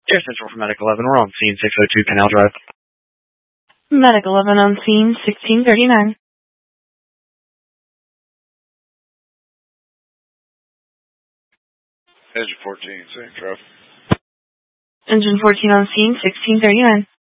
Air Central for Medic 11, we're on scene 602 Canal Drive. Medic 11 on scene 1639. Engine 14, same traffic. Engine 14 on scene 1639.